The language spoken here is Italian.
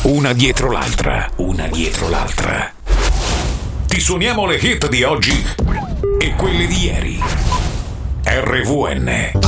una dietro l'altra, una dietro l'altra. Ti suoniamo le hit di oggi e quelle di ieri. RVN.